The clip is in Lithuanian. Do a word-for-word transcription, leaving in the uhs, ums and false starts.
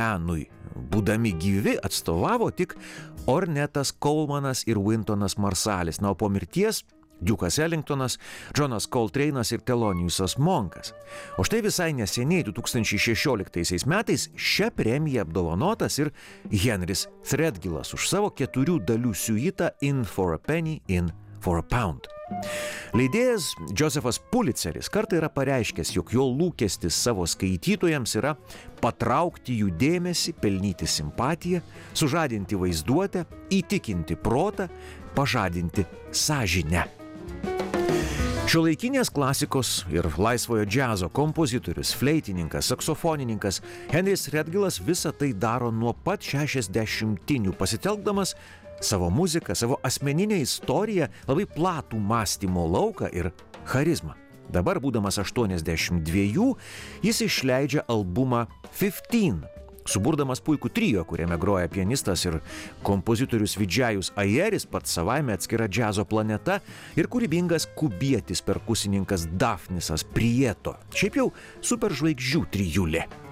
menui, būdami gyvi, atstovavo tik Ornetas Colemanas ir Wyntonas Marsalis, na, o po mirties Duke'as Ellingtonas, Johnas Coltrane'as ir Thelonious Monkas. O štai visai neseniai, du tūkstančiai šešioliktaisiais metais, šią premiją apdovanotas ir Henris Threadgillas už savo keturių dalių siuitą In for a Penny, In for a Pound. Leidėjas Josephas Pulitzeris kartą yra pareiškęs, jog jo lūkestis savo skaitytojams yra patraukti jų dėmesį, pelnyti simpatiją, sužadinti vaizduotę, įtikinti protą, pažadinti sąžinę. Šiuolaikinės klasikos ir laisvojo džiazo kompozitorius, fleitininkas, saksofonininkas Henris Threadgillas visą tai daro nuo pat šešiasdešimtinių, pasitelkdamas savo muziką, savo asmeninę istoriją, labai platų mąstymo lauką ir charizmą. Dabar, būdamas aštuoniasdešimt dviejų, jis išleidžia albumą fifteen, suburdamas puikų trio, kuriame groja pianistas ir kompozitorius Vidžajus Ajeris, pats savaime atskira džiazo planeta, ir kūrybingas kubietis perkusininkas Dafnisas Prieto. Šiaip jau superžvaigždžių trijulė.